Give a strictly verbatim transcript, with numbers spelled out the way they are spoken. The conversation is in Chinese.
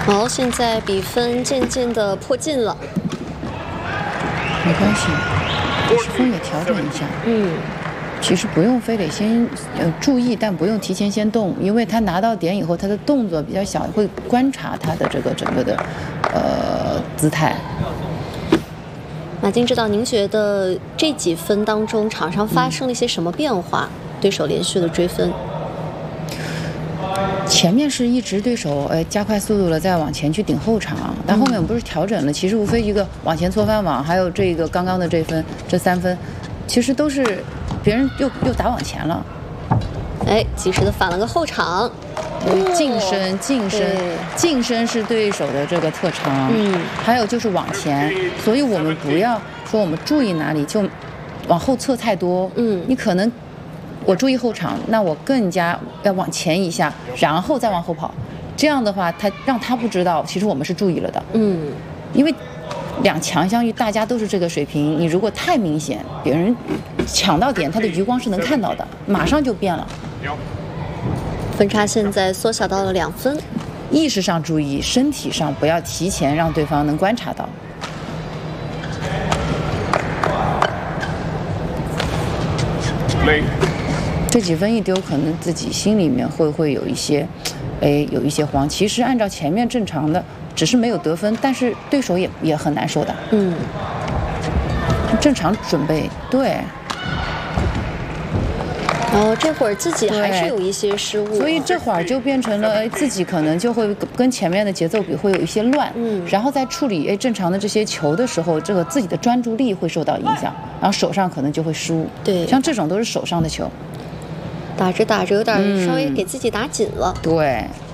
好，现在比分渐渐的迫近了。 没关系，就是风也调整一下。 嗯， 其实不用非得先呃注意，但不用提前先动，因为他拿到点以后，他的动作比较小，会观察他的这个整个的呃姿态。 马竞指导，您觉得这几分当中场上发生了一些什么变化？嗯、对手连续的追分。 前面是一直对手呃加快速度了，再往前去顶后场，但后面我们不是调整了，其实无非一个往前搓翻网，还有这个刚刚的这分这三分，其实都是别人又又打往前了。 哎，及时的反了个后场， 近身近身近身是对手的这个特长， 嗯， 还有就是往前，所以我们不要说我们注意哪里就往后撤太多， 嗯， 你可能。我注意后场，那我更加要往前一下，然后再往后跑。这样的话，他让他不知道，其实我们是注意了的。 嗯， 因为两强相遇，大家都是这个水平。你如果太明显，别人抢到点，他的余光是能看到的，马上就变了。 分差现在缩小到了两分。 意识上注意，身体上不要提前让对方能观察到。 没。 这几分一丢，可能自己心里面会会有一些，哎，有一些慌。其实按照前面正常的，只是没有得分，但是对手也也很难受的。 嗯， 正常准备，对。 然后这会儿自己还是有一些失误， 所以这会儿就变成了，哎，自己可能就会跟前面的节奏比会有一些乱。 嗯， 然后在处理哎正常的这些球的时候，这个自己的专注力会受到影响，然后手上可能就会失误。 对， 像这种都是手上的球。 打着打着有点稍微给自己打紧了。 嗯、对。